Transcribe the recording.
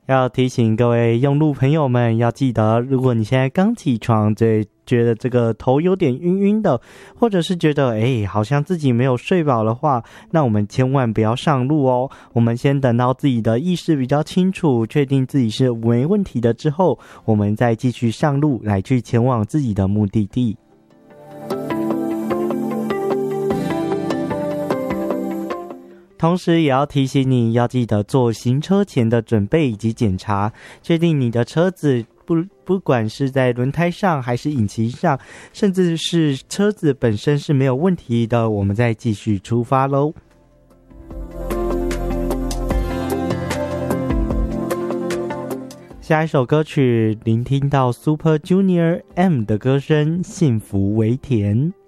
要提醒各位用路朋友们要记得，如果你现在刚起床，觉得这个头有点晕晕的，或者是觉得好像自己没有睡饱的话，那我们千万不要上路哦。我们先等到自己的意识比较清楚，确定自己是没问题的之后，我们再继续上路来去前往自己的目的地。同时也要提醒你要记得做行车前的准备以及检查，确定你的车子不管是在轮胎上还是引擎上，甚至是车子本身是没有问题的，我们再继续出发咯。下一首歌曲聆听到 Super Junior M 的歌声，幸福微甜。